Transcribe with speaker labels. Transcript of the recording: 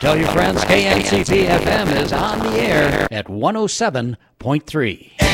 Speaker 1: Tell your friends KNCP FM is on the air at 107.3.